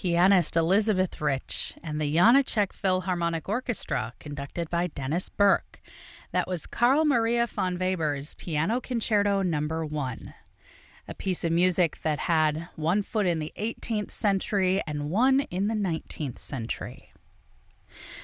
pianist Elizabeth Rich, and the Janáček Philharmonic Orchestra, conducted by Dennis Burke. That was Carl Maria von Weber's Piano Concerto No. 1, a piece of music that had one foot in the 18th century and one in the 19th century.